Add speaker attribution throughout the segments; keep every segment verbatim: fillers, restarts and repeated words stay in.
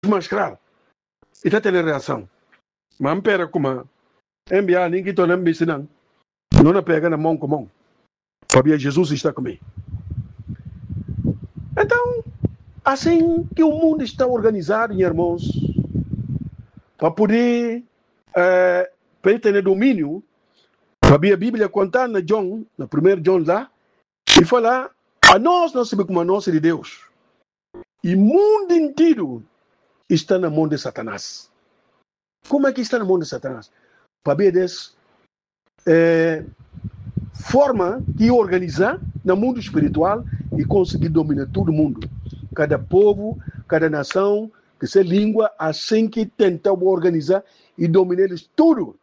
Speaker 1: desmascarar. E está tendo reação. Mas não pera como enviar ninguém que não me ensinando. Não na pega na mão com mão. Sabia Jesus está comigo. Então, assim que o mundo está organizado, irmãos, para poder é, para ter domínio, sabia a Bíblia contar na John, na primeira John lá, e falar a nós não sabemos como a nossa de Deus. E o mundo inteiro está na mão de Satanás. Como é que está na mão de Satanás? Para ver dessa é, forma de organizar no mundo espiritual e conseguir dominar todo mundo. Cada povo, cada nação, que se língua, assim que tenta organizar e dominar eles tudo.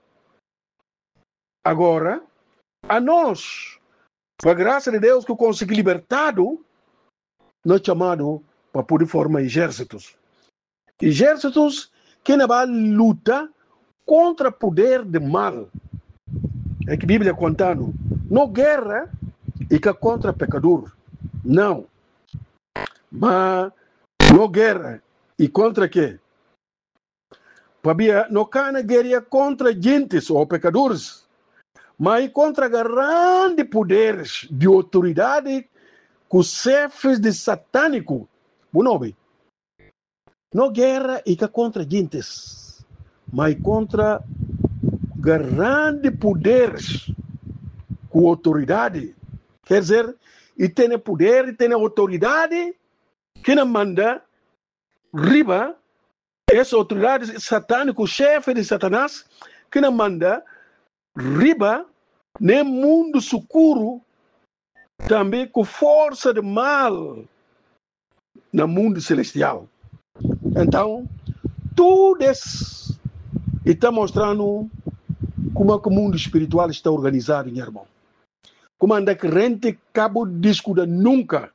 Speaker 1: Agora, a nós, por graça de Deus, que consegui libertado, nós chamamos para poder formar exércitos. Exércitos que não vão lutar contra o poder do mal. É que a Bíblia contando. Não guerra e que contra pecador. Não. Mas não guerra e contra quê? Pabia não cana guerra contra gentes ou pecadores, mas contra grandes poderes de autoridade com chefes de satânico. Bonobe. Não guerra e que contra gentes, mas contra grandes poderes com autoridade. Quer dizer, e tem poder, e tem autoridade, que não manda riba, essa autoridade satânica, o chefe de Satanás, que não manda riba, nem mundo escuro, também com força de mal, no mundo celestial. Então, tudo isso está mostrando como é que o mundo espiritual está organizado, meu irmão. Como anda crente cabo de escuda nunca.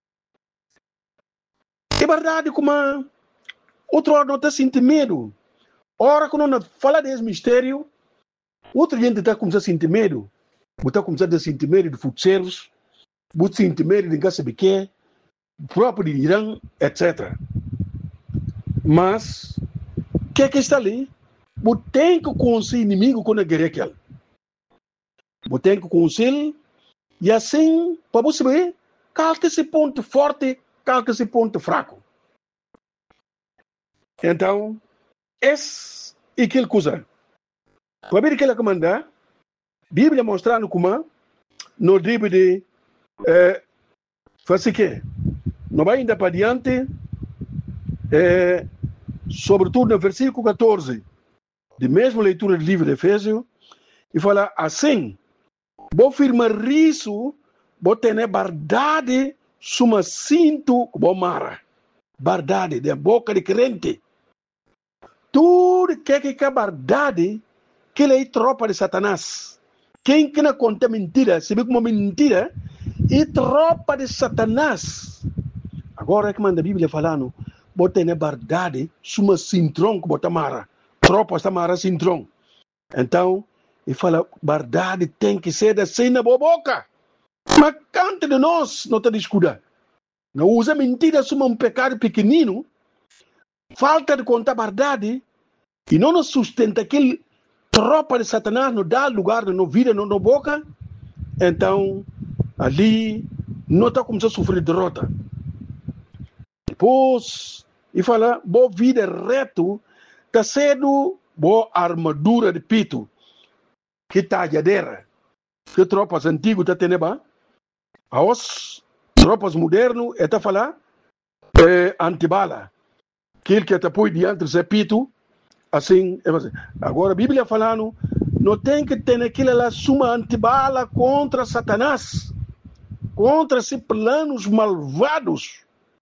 Speaker 1: É verdade como outro hora não está sentindo medo. Ora, quando não fala desse mistério, outra gente está começando a sentir medo. Está começando a sentir medo de futebol, está sentir medo de casa biquê, próprio de Irã, etcétera. Mas, o que é que está ali? Você tem que conhecer o inimigo quando é guerra aquele. Você tem que conhecer, e assim, para você ver, qual que é esse ponto forte, qual que é esse ponto fraco. Então, esse é aquela coisa. Para ver o que ele comanda, a Bíblia mostrando como não deve de é, fazer o quê? Não vai ainda para diante, é, sobretudo no versículo catorze, de mesma leitura do livro de Efésios, e fala assim, vou firmar isso, vou ter verdade, suma cinto, vou mara. Verdade, da boca de crente. Tudo que é que é verdade, que ele é tropa de Satanás. Quem que não conta mentira, se vê como mentira, é tropa de Satanás. Agora é que manda a Bíblia falando, vou ter verdade, suma cintrão, que bota mara. Tropa está mara cintrão. Então, ele fala, verdade tem que ser assim na boca. Mas cante de nós não está discutindo. Não usa mentira, suma um pecado pequenino, falta de contar verdade, e não nos sustenta aquele tropa de Satanás, não dá lugar, não vira, não dá boca, então, ali, não está começando a sofrer derrota. Depois, e fala, boa vida reto, está sendo boa armadura de pito, que talhadeira, que tropas antigas está tendo, as tropas modernas, está falando, é, antibala, aquele que está põe diante do pito, assim, é assim. Agora a Bíblia falando, não tem que ter aquela lá suma antibala contra Satanás, contra esses planos malvados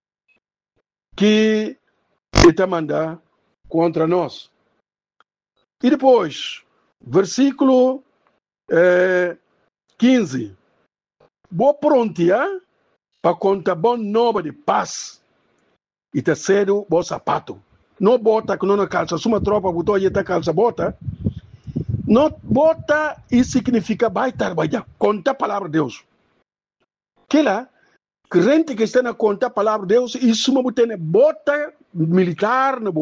Speaker 1: que ele está mandando contra nós. E depois, versículo é, quinze. Vou prontear para contar bom nova de paz. E terceiro, bom sapato. Não bota que não na calça. Se uma tropa botou aí a calça, bota. Não bota e significa vai trabalhar. Conta a palavra de Deus. Que lá, crente que está na conta a palavra de Deus, isso uma botene, bota militar,